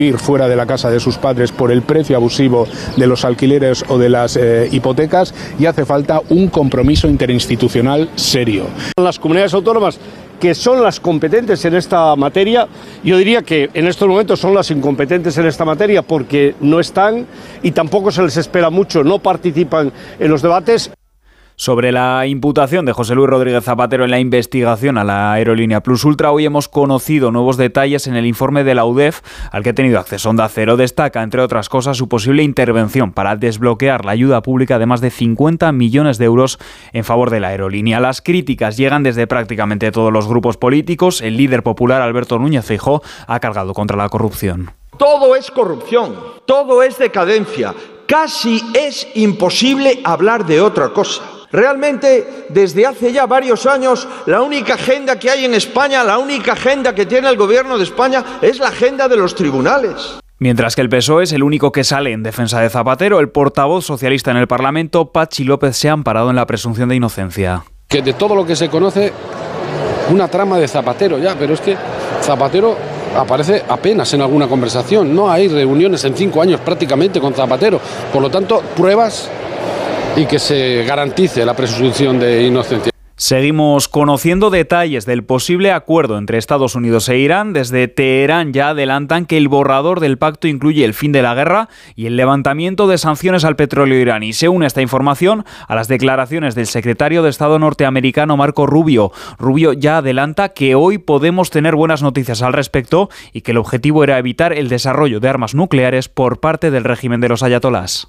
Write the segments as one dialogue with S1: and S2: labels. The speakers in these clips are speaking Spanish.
S1: ir fuera de la casa de sus padres por el precio abusivo de los alquileres o de las hipotecas, y hace falta un compromiso interinstitucional serio.
S2: Las comunidades autónomas que son las competentes en esta materia, yo diría que en estos momentos son las incompetentes en esta materia porque no están y tampoco se les espera mucho, no participan en los debates.
S3: Sobre la imputación de José Luis Rodríguez Zapatero en la investigación a la aerolínea Plus Ultra, hoy hemos conocido nuevos detalles en el informe de la UDEF al que ha tenido acceso Onda Cero. Destaca, entre otras cosas, su posible intervención para desbloquear la ayuda pública de más de 50 millones de euros en favor de la aerolínea. Las críticas llegan desde prácticamente todos los grupos políticos. El líder popular, Alberto Núñez Feijóo, ha cargado contra la corrupción.
S4: Todo es corrupción, todo es decadencia. Casi es imposible hablar de otra cosa. Realmente, desde hace ya varios años, la única agenda que hay en España, la única agenda que tiene el gobierno de España es la agenda de los tribunales.
S3: Mientras que el PSOE es el único que sale en defensa de Zapatero, el portavoz socialista en el Parlamento, Patxi López, se ha amparado en la presunción de inocencia.
S5: Que de todo lo que se conoce, una trama de Zapatero ya, pero es que Zapatero aparece apenas en alguna conversación. No hay reuniones en 5 años prácticamente con Zapatero. Por lo tanto, pruebas y que se garantice la presunción de inocencia.
S3: Seguimos conociendo detalles del posible acuerdo entre Estados Unidos e Irán. Desde Teherán ya adelantan que el borrador del pacto incluye el fin de la guerra y el levantamiento de sanciones al petróleo iraní. Se une esta información a las declaraciones del secretario de Estado norteamericano Marco Rubio. Rubio ya adelanta que hoy podemos tener buenas noticias al respecto y que el objetivo era evitar el desarrollo de armas nucleares por parte del régimen de los ayatolás.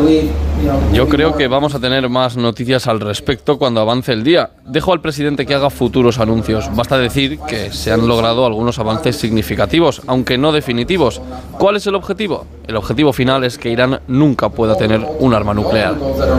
S6: Yo creo que vamos a tener más noticias al respecto cuando avance el día. Dejo al presidente que haga futuros anuncios. Basta decir que se han logrado algunos avances significativos, aunque no definitivos. ¿Cuál es el objetivo? El objetivo final es que Irán nunca pueda tener un arma nuclear.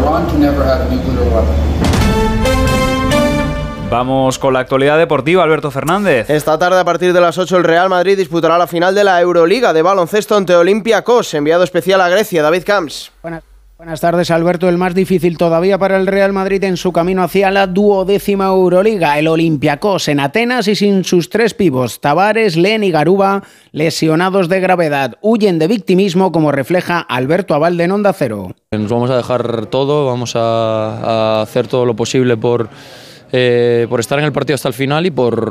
S3: Vamos con la actualidad deportiva, Alberto Fernández.
S7: Esta tarde, a partir de las 8, el Real Madrid disputará la final de la Euroliga de baloncesto ante Olympiacos. Enviado especial a Grecia, David Camps.
S8: Buenas tardes, Alberto. El más difícil todavía para el Real Madrid en su camino hacia la 12ª Euroliga. El Olympiacos en Atenas y sin sus 3 pívos, Tavares, Len y Garuba, lesionados de gravedad. Huyen de victimismo, como refleja Alberto Abalde en Onda Cero.
S6: Nos vamos a dejar todo, vamos a hacer todo lo posible por estar en el partido hasta el final y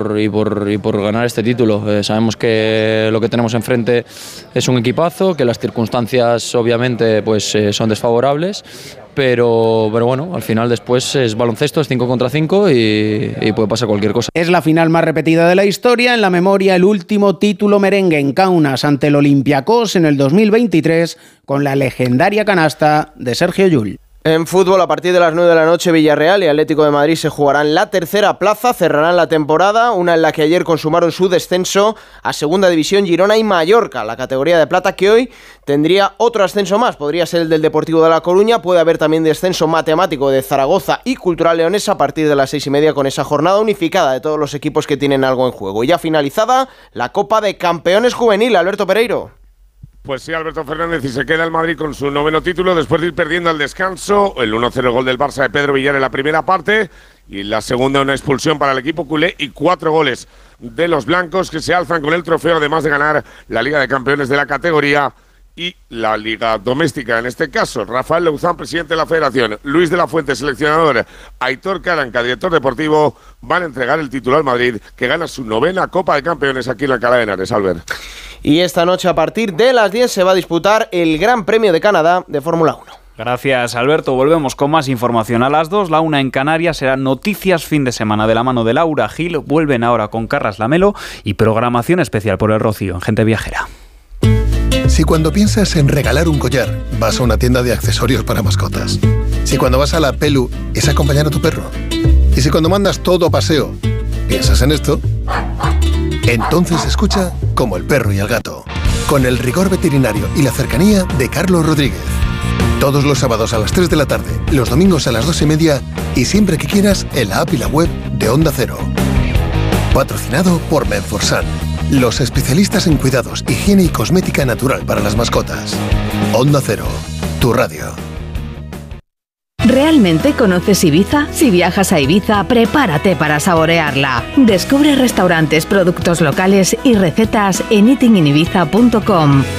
S6: por ganar este título. Sabemos que lo que tenemos enfrente es un equipazo, que las circunstancias obviamente pues son desfavorables, pero bueno, al final después es baloncesto, es 5 contra 5 y puede pasar cualquier cosa.
S8: Es la final más repetida de la historia. En la memoria, el último título merengue en Kaunas ante el Olympiacos en el 2023 con la legendaria canasta de Sergio Llull.
S7: En fútbol, a partir de las 9 de la noche, Villarreal y Atlético de Madrid se jugarán la tercera plaza, cerrarán la temporada, una en la que ayer consumaron su descenso a Segunda División Girona y Mallorca, la categoría de plata, que hoy tendría otro ascenso más, podría ser el del Deportivo de La Coruña, puede haber también descenso matemático de Zaragoza y Cultural Leonesa a partir de las 6:30 con esa jornada unificada de todos los equipos que tienen algo en juego. Y ya finalizada la Copa de Campeones Juvenil, Alberto Pereiro.
S9: Pues sí, Alberto Fernández, y se queda el Madrid con su 9º título después de ir perdiendo al descanso. El 1-0 gol del Barça de Pedro Villar en la primera parte y en la segunda una expulsión para el equipo culé y 4 goles de los blancos que se alzan con el trofeo, además de ganar la Liga de Campeones de la categoría y la Liga Doméstica. En este caso, Rafael Leuzán, presidente de la Federación, Luis de la Fuente, seleccionador, Aitor Caranca, director deportivo, van a entregar el título al Madrid, que gana su 9ª Copa de Campeones aquí en Alcalá de Henares, Albert.
S7: Y esta noche a partir de las 10 se va a disputar el Gran Premio de Canadá de Fórmula 1.
S3: Gracias, Alberto. Volvemos con más información a las 2. La 1 en Canarias será Noticias Fin de Semana de la mano de Laura Gil. Vuelven ahora con Carras Lamelo y programación especial por el Rocío en Gente Viajera.
S10: Si cuando piensas en regalar un collar, vas a una tienda de accesorios para mascotas. Si cuando vas a la Pelu es acompañar a tu perro. Y si cuando mandas todo a paseo, piensas en esto, entonces escucha Como el perro y el gato, con el rigor veterinario y la cercanía de Carlos Rodríguez. Todos los sábados a las 3 de la tarde, los domingos a las 2:30 y siempre que quieras en la app y la web de Onda Cero. Patrocinado por Menforsan, los especialistas en cuidados, higiene y cosmética natural para las mascotas. Onda Cero, tu radio.
S11: ¿Realmente conoces Ibiza? Si viajas a Ibiza, prepárate para saborearla. Descubre restaurantes, productos locales y recetas en eatinginIbiza.com.